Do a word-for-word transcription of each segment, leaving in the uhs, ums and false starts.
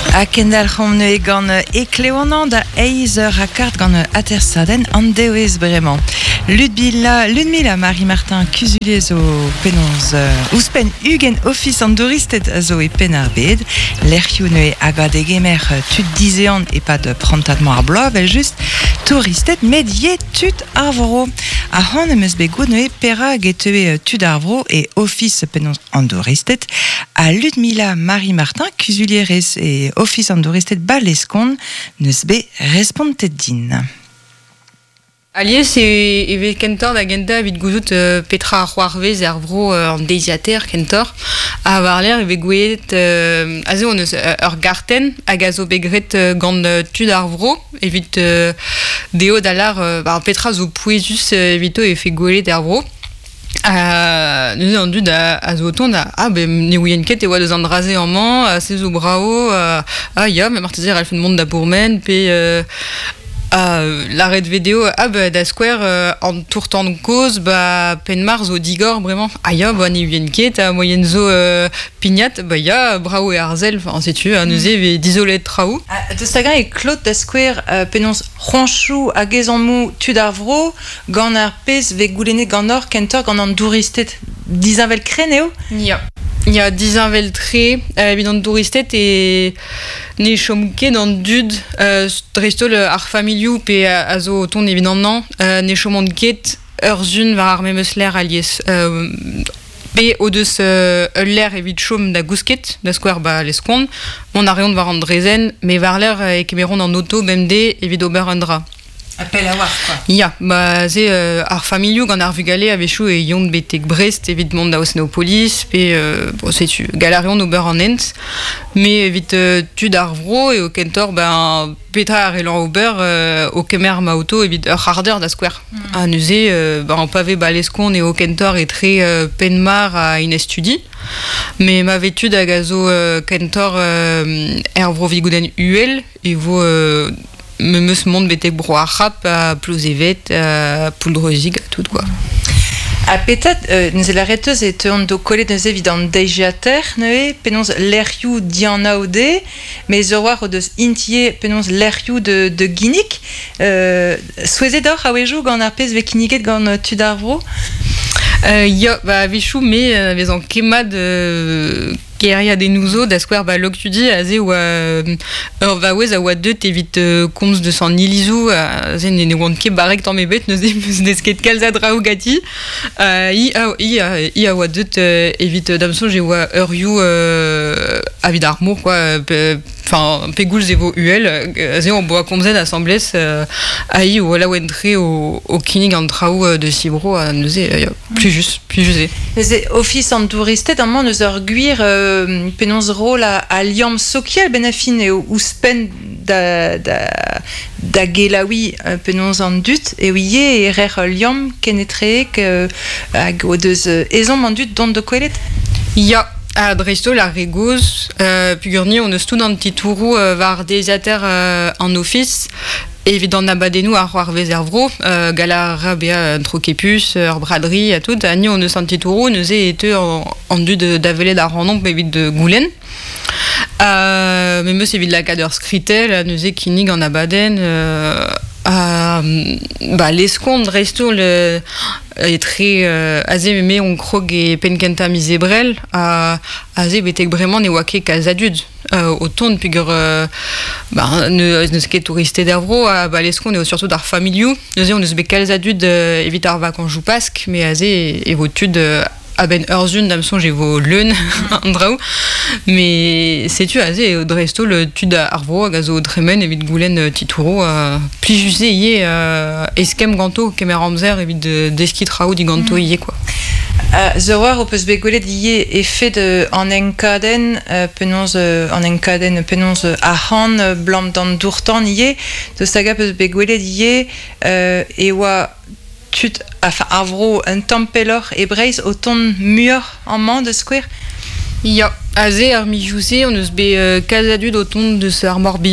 A kendal c'homne e gant e kleonan da eiz ur rakard gant atersaden an deoez bremañ. Ludmila, Ludmila Marie-Martin Cusulez zo penonz uh, ouspen ugen office an douristet a zo e pen ar bed. Lerioù ne e agad e gemer tud dizean e pad prantadman ar bloaz, vel just touristet med ye tud ar vro. A c'hant em eus bet gout ne e pera get e tud ar vro e office penonz an douristet. A Ludmila Marie-Martin Cusulez e office an douristet baleskon neus bet respontet din. Alies e eve kentor da genta evit gouzout uh, petra ar c'hoarvez er vro uh, an deiziater kentor a war l'air eve gouet uh, a zo on eus uh, ur garten hag a zo begret uh, gant uh, tud ar vro evit uh, deo da lar uh, bah, petra zo pouezus uh, evito e fe gouet er vro. Uh, nous avons dû à à zoton da ah ben ne ouien ket e oa deus an draze en man uh, se zo brao uh, ah ya mais martezir al fait monde da bourmen pe uh, Uh, l'arrêt de vidéo ah bah da square euh, en tourtant de cause bah penmar zo digor vraiment ah ya bah ni vien ket a moyen zo euh, pignat bah ya bravo et arzel enfin c'est tu a nous e d'isolé de traou ah, de stagan et Claude da square euh, penons ronchou a gezanmou tud ar vro gant ar pez ve goulene gant or kentor gant an douristet dizanvel kreneo ya il y a dix ans veltré euh, évident touristet et ne chom ket dans dud euh, dresto le ar familiou pe a zo ton évident non euh, ne chomont ket ur zun var ar memeus l'air alies euh, pe o deus euh, l'air evit chom da gousket da square ba leskond mon a reont var an drezen mais var l'air e kemeron en auto bemde evit ober un dra. Appel à voir quoi. Ya, bah c'est euh, ar familiou gant ar vugale ave chou e yont betek Brest evit mont da Osneopolis pe euh, bon c'est tu galarion ober en ent mais evit euh, tud ar vro e o kentor ben petra ar elan ober euh, o kemer ma auto evit ur harder da square. Mm. A neuze euh, ben pavé baleskon e o kentor e tre euh, penmar a in estudi mais ma vetud a gazo euh, kentor euh, er vro vigouden uel e vo euh, me meus mont betek bro a rap a plouz evet a pouldrezig a tout quoi. A petat euh, nous la reteuse et on do coller des évident deiziater ne penons l'erioù dianaode mais zoroar de intie penons l'erioù de de Guinic euh souezé d'or a wejou gant ar pez ve kiniget gant tud ar vro. Euh, ya, bah, vichou, mais, euh, mais en kémad, euh, Keria des nouveaux, da square, bah, log tu dis, a ze, ou, euh, ur va ouez, a oa deux, t'évite, euh, komz de son ilizou, a ze, ne, ne, want ket barek tan mebet, ne ze, meus desket kalza draou gati, euh, i, a, i, a, i, a oa deux, euh, évite, damson, j'ai oa ur you, euh, avid armour, quoi, euh, enfin, pegoul zevo uel, euh, ze, on boa komzen assemblés, euh, aïe, ou la wentre au, au kinig en traou euh, de Cibro, à nous, euh, plus juste, plus juste. Les office en touristet, dans mon nous arguir, euh, penons rôle à, à liam sokiel benafine et ou spen da, da, da gelaoui euh, penons en dut, et oui, et rare liam kenetre, que, à godeuse, ezom en dut, don de coelet. Ya. A dresto la regoz, euh, pugurni on eus tout un petit tourou euh, var deiziater euh, en office évident nabadenou ar c'hoarvez er vro euh, galara bea un trokepus ur braderie a tout ani on eus un petit tourou neus e ete en, en dud d'avelet ar randon evit de goulen euh, mais meus evit la cadeur skritel neus e kinig en abaden euh, euh, bah l'escond resto le est très euh, azé mais on krog et penkenta misébrel à azé betek vraiment ne wake kazadud euh, autant pigur euh, bah ne ne ske touristé d'Avro à balescon et surtout d'ar familiou nous on ne se be kazadud euh, évitar vacances jou pasque mais azé et votud euh, a ben urzun damson j'ai vos leun andraou mais c'est tu azé au dresto le tud arvro a gazo dremen evit goulen titouro euh, pli jusé yé euh, eskem ganto kemeramzer evit de deski traou di ganto yé quoi. Uh, Zoroar o peus begolet yé effet de en enkaden uh, penons uh, en enkaden penons uh, a han uh, blam dan dourtan yé de saga peus begolet yé uh, e oa tut enfin avro un tempelor e breiz o ton mur en man de square. Ya, azé ar mijouse on eus be euh, kazadud o ton de ce ar morbihan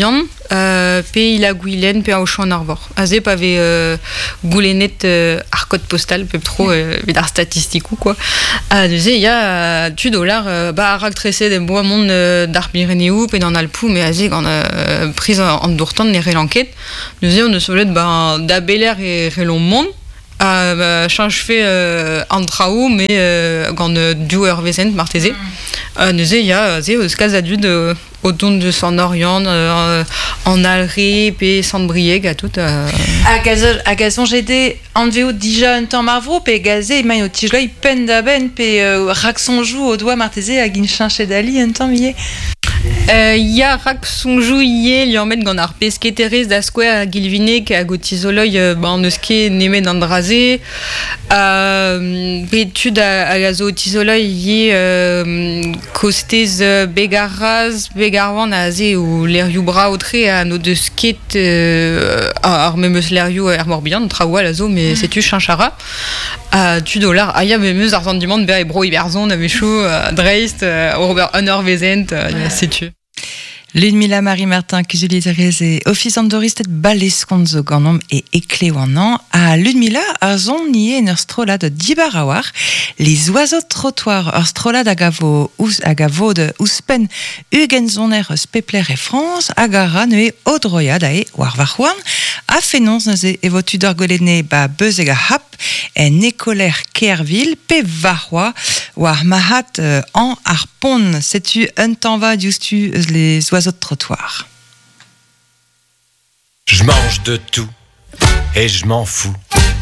euh, pe ila gouilen, pe au champ arvor. Azé pave euh, goulenet euh, ar code postal, peu trop, euh, d'ar statistique ou quoi. Ah, il y a tu dollars, euh, bah, à tressé des bois monde euh, d'ar Pyrénéou, pe dans Alpou, mais azé, quand on a euh, pris en dourtan de les l'enquête, nous on ne se bah, d'abeler et relon monde. Ah, bah, change fait euh, en traou, mais euh, quand euh, du Hervézent martésé. Euh, nous il y a ce cas adultes euh, au don de son Orient, euh, en Alri, puis Saint-Brieuc, à tout. Euh... À gazon, à gazon, j'ai été en véo déjà un temps marvro, puis gazé, mais au tigre, il peine d'aben, puis rac son joue au doigt martésé à guinchin chez Dali, un temps millet. Il euh, y a rak son jouillet, il y en met gant ar pesqueteres d'asque à Gilvinek à Gotizoloy, euh, bah, en eske neme d'Andrasé. Euh, Pétude à, à gazo Tizoloy, y euh, costez euh, Begaraz, Begarwan à azé ou l'eriou bras autre à nos deux skates, euh, ar memeus l'eriou à Morbihan, traoua l'azo, mais c'est tu chanchara. À tu dollars, ah y'a memeus arzant du monde, ber et bro iberzon, namecho, Dreist, Robert Honor Vezent, c'est tu. Ludmila Marie-Martin Cusulizereze, office andoriste et balesconzo ganom et écléonan. À Ludmila, arzon nié nerstrola de dibarawar, les oiseaux de trottoir, erstrola d'agavo, agavo de uspen, ugenzoner spepler et France, agara ne odroya dae warvarhuan, a fénons neze evotu d'orgoléné ba bezega hap, en écoler kerville, pe varwa, war mahat euh, en harpon, sais-tu un temps va justu les oiseaux de trottoir. Je mange de tout et je m'en fous.